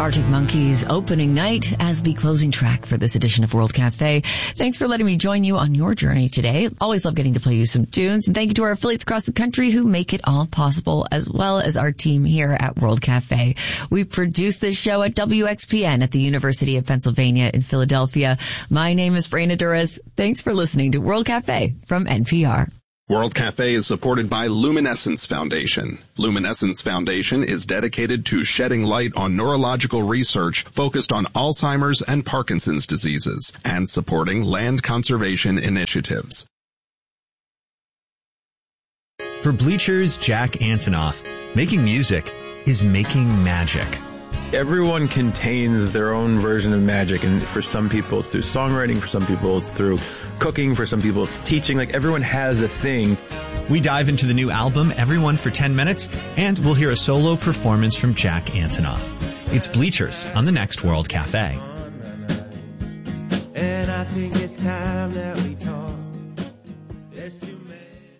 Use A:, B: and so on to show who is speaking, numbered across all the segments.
A: Arctic Monkeys opening night as the closing track for this edition of World Cafe. Thanks for letting me join you on your journey today. Always love getting to play you some tunes. And thank you to our affiliates across the country who make it all possible, as well as our team here at World Cafe. We produce this show at WXPN at the University of Pennsylvania in Philadelphia. My name is Freyna Duras. Thanks for listening to World Cafe from NPR.
B: World Cafe is supported by Luminescence Foundation. Luminescence Foundation is dedicated to shedding light on neurological research focused on Alzheimer's and Parkinson's diseases and supporting land conservation initiatives.
C: For Bleacher's Jack Antonoff, making music is making magic.
D: Everyone contains their own version of magic, and for some people it's through songwriting, for some people it's through cooking, for some people it's teaching. Like, everyone has a thing.
C: We dive into the new album, Everyone for 10 Minutes, and we'll hear a solo performance from Jack Antonoff. It's Bleachers on the next World Cafe.
E: And I think it's time that we talk. There's too many.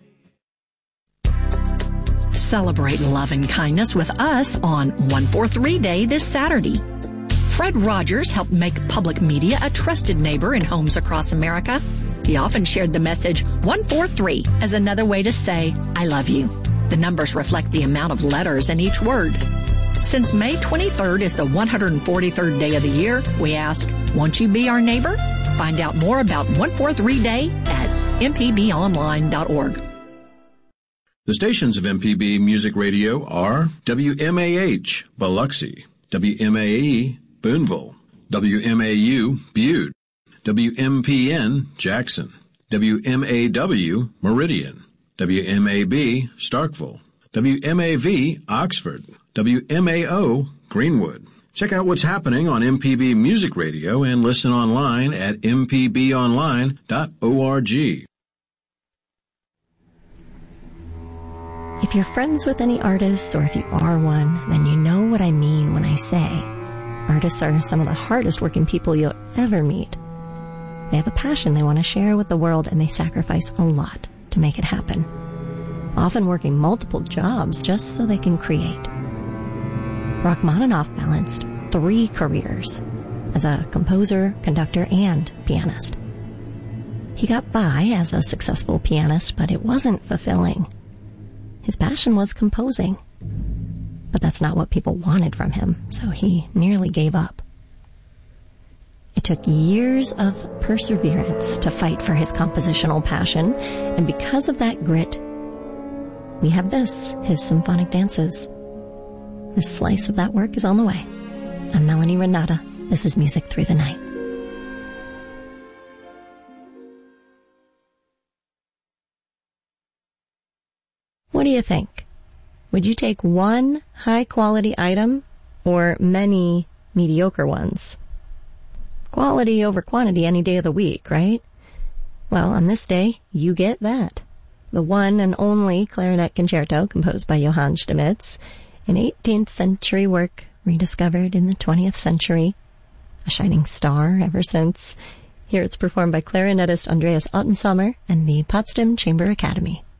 F: Celebrate love and kindness with us on 143 Day this Saturday. Fred Rogers helped make public media a trusted neighbor in homes across America. He often shared the message 143 as another way to say, I love you. The numbers reflect the amount of letters in each word. Since May 23rd is the 143rd day of the year, we ask, won't you be our neighbor? Find out more about 143 Day at mpbonline.org.
G: The stations of MPB Music Radio are WMAH, Biloxi, WMAE, Boonville, WMAU, Butte, WMPN, Jackson, WMAW, Meridian, WMAB, Starkville, WMAV, Oxford, WMAO, Greenwood. Check out what's happening on MPB Music Radio and listen online at mpbonline.org.
H: If you're friends with any artists, or if you are one, then you know what I mean when I say artists are some of the hardest working people you'll ever meet. They have a passion they want to share with the world, and they sacrifice a lot to make it happen, often working multiple jobs just so they can create. Rachmaninoff balanced 3 careers as a composer, conductor, and pianist. He got by as a successful pianist, but it wasn't fulfilling. His passion was composing, but that's not what people wanted from him, so he nearly gave up. It took years of perseverance to fight for his compositional passion, and because of that grit, we have this, his symphonic dances. This slice of that work is on the way. I'm Melanie Renata. This is Music Through the Night. What do you think? Would you take one high-quality item or many mediocre ones? Quality over quantity any day of the week, right? Well, on this day, you get that. The one and only clarinet concerto composed by Johann Stamitz, an 18th century work rediscovered in the 20th century, a shining star ever since. Here it's performed by clarinetist Andreas Ottensommer and the Potsdam Chamber Academy.